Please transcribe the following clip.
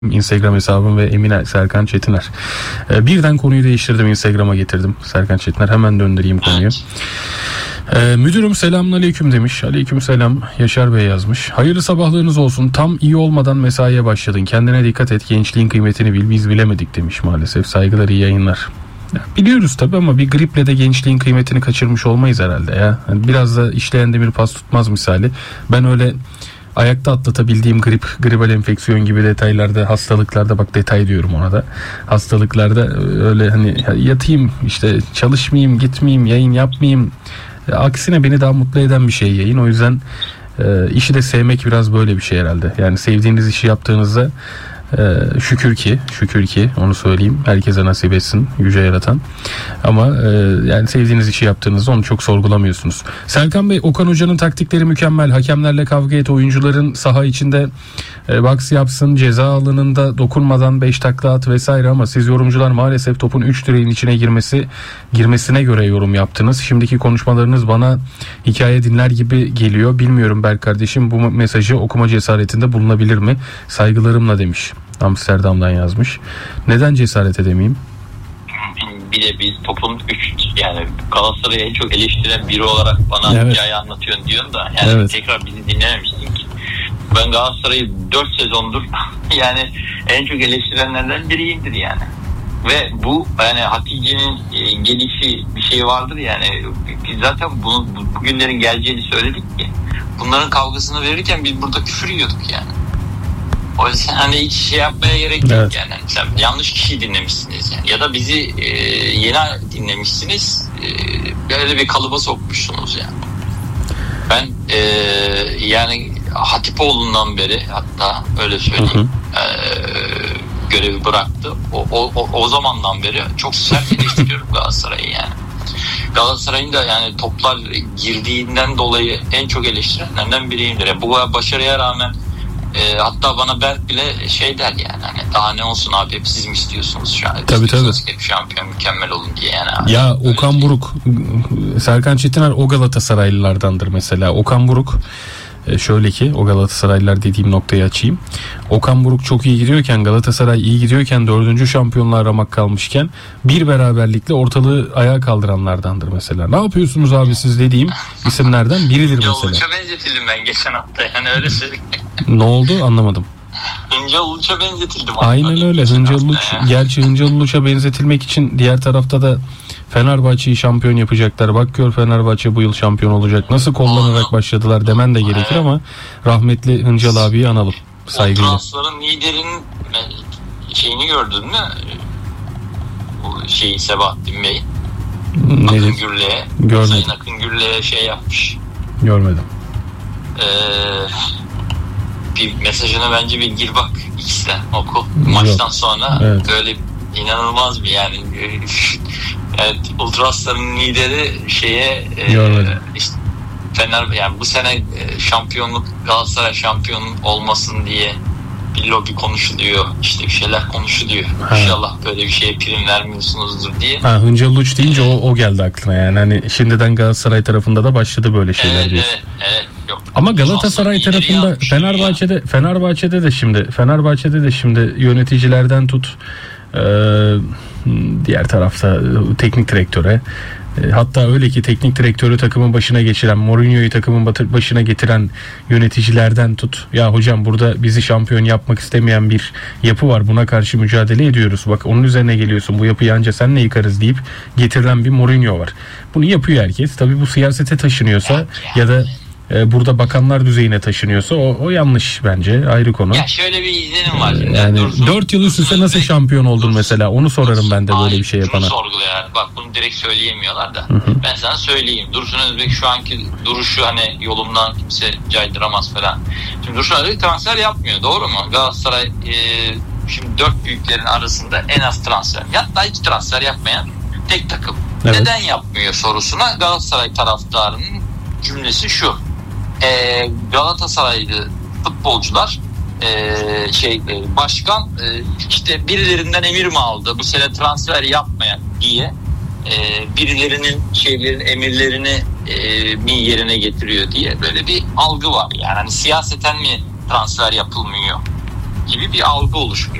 Instagram hesabım ve Emine Serkan Çetiner. Birden konuyu değiştirdim, Instagram'a getirdim Serkan Çetiner. Hemen döndüreyim konuyu. Müdürüm selamünaleyküm demiş. Aleykümselam. Yaşar Bey yazmış. Hayırlı sabahlarınız olsun. Tam iyi olmadan mesaiye başladın. Kendine dikkat et. Gençliğin kıymetini bil. Biz bilemedik demiş maalesef. Saygılar, iyi yayınlar. Ya, biliyoruz tabii ama bir griple de gençliğin kıymetini kaçırmış olmayız herhalde ya. Yani biraz da işleyen demir pas tutmaz misali. Ben öyle ayakta atlatabildiğim gribal enfeksiyon gibi detaylarda, hastalıklarda, bak detay diyorum ona da, hastalıklarda öyle hani yatayım işte, çalışmayayım, gitmeyeyim, yayın yapmayayım, aksine beni daha mutlu eden bir şey yayın. O yüzden işi de sevmek biraz böyle bir şey herhalde. Yani sevdiğiniz işi yaptığınızda şükür ki onu söyleyeyim, herkese nasip etsin yüce yaratan, ama yani sevdiğiniz işi yaptığınızda onu çok sorgulamıyorsunuz. Serkan Bey, Okan Hoca'nın taktikleri mükemmel. Hakemlerle kavga et, oyuncuların saha içinde box yapsın, ceza alanında dokunmadan 5 takla at vesaire, ama siz yorumcular maalesef topun 3 direğin içine girmesine göre yorum yaptınız. Şimdiki konuşmalarınız bana hikaye dinler gibi geliyor. Bilmiyorum Berk kardeşim, bu mesajı okuma cesaretinde bulunabilir mi? Saygılarımla demiş. Amsterdam'dan yazmış. Neden cesaret edemeyeyim? Bir de biz topun 3, yani Galatasaray'ı en çok eleştiren biri olarak bana hikaye anlatıyorsun diyorsun da yani tekrar bizi dinlememişsin ki. Ben Galatasaray'ı 4 sezondur yani en çok eleştirenlerden biriyimdir yani. Ve bu yani Hatice'nin gelişi bir şey vardır yani, biz zaten bugünlerin geleceğini söyledik ki bunların kavgasını verirken biz burada küfür yiyorduk yani. O yüzden hani hiç şey yapmaya gerek yok yani. Sen yanlış kişiyi dinlemişsiniz yani. Ya da bizi yeni dinlemişsiniz. Böyle bir kalıba sokmuşsunuz yani. Ben yani Hatipoğlu'ndan beri, hatta öyle söyleyeyim, görevi bıraktı. O zamandan beri çok sert eleştiriyorum Galatasaray'ı yani. Galatasaray'ın da yani toplar girdiğinden dolayı en çok eleştirenlerden biriyimdir. Yani bu başarıya rağmen hatta bana Berk bile şey der yani, hani daha ne olsun abi, hep siz mi istiyorsunuz şu an? Tabii. Hep şampiyon mükemmel olun diye yani. Ya Okan Buruk, Serkan Çetiner o Galatasaraylılardandır mesela. Okan Buruk şöyle ki, o Galatasaraylılar dediğim noktayı açayım. Okan Buruk çok iyi gidiyorken, Galatasaray iyi gidiyorken, 4. şampiyonluğu aramak kalmışken bir beraberlikle ortalığı ayağa kaldıranlardandır mesela. Ne yapıyorsunuz abi siz dediğim isimlerden biridir mesela. Uluç'a benzetildim ben geçen hafta, yani öyle söyleyeyim. Ne oldu anlamadım. Hıncal Uluç'a benzetildim. Aynen öyle. Hıncal Uluç, gerçi Hıncal Uluç'a benzetilmek için diğer tarafta da Fenerbahçe'yi şampiyon yapacaklar. Bak gör, Fenerbahçe bu yıl şampiyon olacak. Nasıl kollanarak başladılar demen de gerekir ama rahmetli Hıncal abiyi analım saygıyla. O transferin liderinin şeyini gördün mü? Bu Sebahattin Bey. Akın Gürle'ye. Görmedim. Sayın Akın Gürle'ye şey yapmış. Görmedim. Bir mesajına bence bir gir bak, X'ten oku. Maçtan sonra böyle inanılmaz bir yani evet, Ultras'ların lideri işte Fener, yani bu sene şampiyonluk, Galatasaray şampiyon olmasın diye bir lobi konuşuluyor, işte bir şeyler konuşuluyor. İnşallah böyle bir şeye prim vermiyorsunuzdur diye. Hıncal Uluç deyince o geldi aklına yani, hani şimdiden Galatasaray tarafında da başladı böyle şeyler diyorsun. Evet. Yok. Ama Galatasaray tarafında, Fenerbahçe'de de şimdi yöneticilerden tut diğer tarafta teknik direktöre, hatta öyle ki teknik direktörü takımın başına geçiren, Mourinho'yu takımın başına getiren yöneticilerden tut, ya hocam burada bizi şampiyon yapmak istemeyen bir yapı var, buna karşı mücadele ediyoruz, bak onun üzerine geliyorsun, bu yapıyı anca senle yıkarız deyip getirilen bir Mourinho var. Bunu yapıyor herkes. Tabii bu siyasete taşınıyorsa ya da burada bakanlar düzeyine taşınıyorsa o yanlış bence, ayrı konu. Ya şöyle bir izlenim var. Yani 4 yıl üst üste nasıl şampiyon oldun mesela, onu sorarım ben de böyle bir şey yapana. Şunu sorguluyor yani, bak bunu direkt söyleyemiyorlar da. Ben sana söyleyeyim. Dursun Özbek şu anki duruşu, hani yolumdan kimse caydıramaz falan. Şimdi Dursun Özbek transfer yapmıyor, doğru mu? Galatasaray şimdi 4 büyüklerin arasında en az transfer, hatta hiç transfer yapmayan tek takım. Evet. Neden yapmıyor sorusuna Galatasaray taraftarının cümlesi şu: Galatasaraylı futbolcular başkan işte birilerinden emir mi aldı bu sene transfer yapmayan diye, birilerinin emirlerini mi yerine getiriyor diye böyle bir algı var yani. Hani siyaseten mi transfer yapılmıyor gibi bir algı oluşmuş.